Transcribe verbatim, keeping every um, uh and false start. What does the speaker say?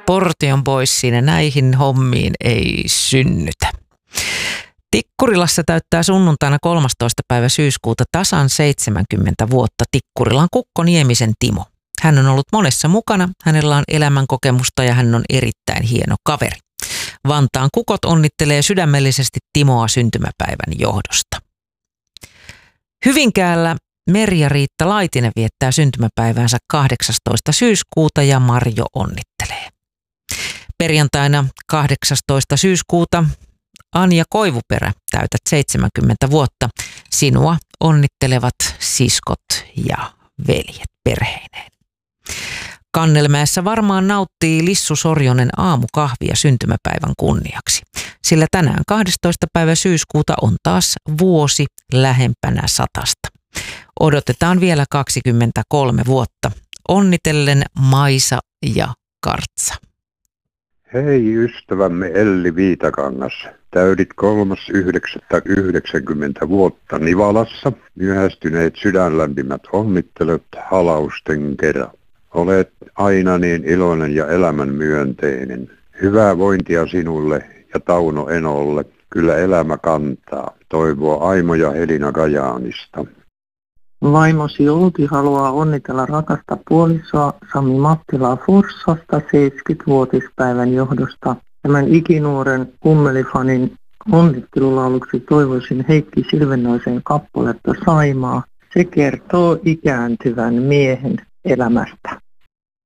portion pois siinä, näihin hommiin ei synnytä. Tikkurilassa täyttää sunnuntaina kolmastoista päivä syyskuuta tasan seitsemänkymmentä vuotta Tikkurilan Kukko Niemisen Timo. Hän on ollut monessa mukana, hänellä on elämänkokemusta ja hän on erittäin hieno kaveri. Vantaan Kukot onnittelee sydämellisesti Timoa syntymäpäivän johdosta. Hyvinkäällä Merja-Riitta Laitinen viettää syntymäpäiväänsä kahdeksastoista syyskuuta ja Marjo onnittelee. Perjantaina kahdeksastoista syyskuuta Anja Koivuperä, täytät seitsemänkymmentä vuotta. Sinua onnittelevat siskot ja veljet perheineen. Kannelmäessä varmaan nauttii Lissu Sorjonen aamukahvia syntymäpäivän kunniaksi, sillä tänään kahdestoista päivä syyskuuta on taas vuosi lähempänä satasta. Odotetaan vielä kaksikymmentäkolme vuotta. Onnitellen Maisa ja Kartsa. Hei ystävämme Elli Viitakangas. Täydit kolmas yhdeksättä yhdeksänkymmentä vuotta Nivalassa. Myöhästyneet sydänlämpimät onnittelut halausten kerran. Olet aina niin iloinen ja elämän myönteinen. Hyvää vointia sinulle ja Tauno Enolle. Kyllä elämä kantaa. Toivoa Aimo ja Helina Kajaanista. Vaimosi Outi haluaa onnitella rakasta puolisoa Sami Mattilaa Forssasta seitsemänkymmenvuotispäivän johdosta. Tämän ikinuoren kummelifanin onnittelulauluksi toivoisin Heikki Silvennoisen kappaletta Saimaa. Se kertoo ikääntyvän miehen elämästä.